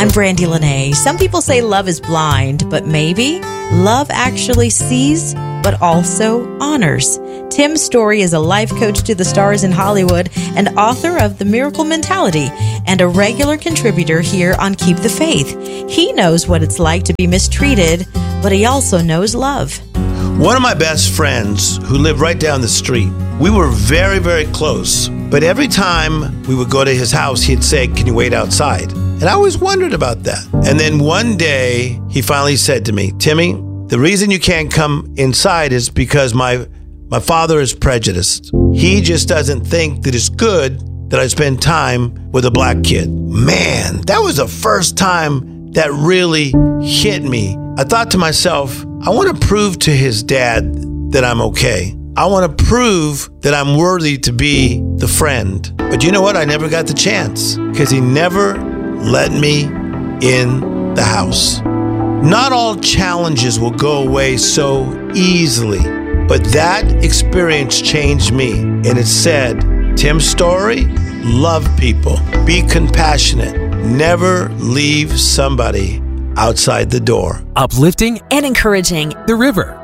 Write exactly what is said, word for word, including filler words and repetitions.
I'm Brandy Lene. Some people say love is blind, but maybe love actually sees, but also honors. Tim Storey is a life coach to the stars in Hollywood and author of The Miracle Mentality and a regular contributor here on Keep the Faith. He knows what it's like to be mistreated, but he also knows love. One of my best friends who lived right down the street, we were very, very close. But every time we would go to his house, he'd say, "Can you wait outside?" And I always wondered about that. And then one day, he finally said to me, "Timmy, the reason you can't come inside is because my my father is prejudiced. He just doesn't think that it's good that I spend time with a black kid." Man, that was the first time that really hit me. I thought to myself, I want to prove to his dad that I'm okay. I want to prove that I'm worthy to be the friend. But you know what? I never got the chance because he never let me in the house. Not all challenges will go away so easily, but that experience changed me. And it said, Tim Storey, love people, be compassionate, never leave somebody outside the door. Uplifting And encouraging. The River.